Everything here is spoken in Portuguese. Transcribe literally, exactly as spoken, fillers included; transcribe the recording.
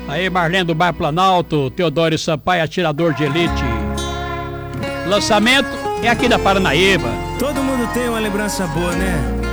Aí, Marlene do Bairro Planalto, Teodoro Sampaio, atirador de elite. Lançamento é aqui da Paranaíba. Todo mundo tem uma lembrança boa, né?